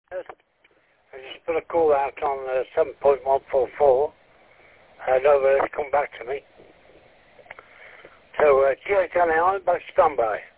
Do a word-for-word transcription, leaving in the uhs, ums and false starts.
I just put a call out on uh, seven point one four four. Uh, nobody has come back to me. So, uh, cheers, Johnny. I'm back standby.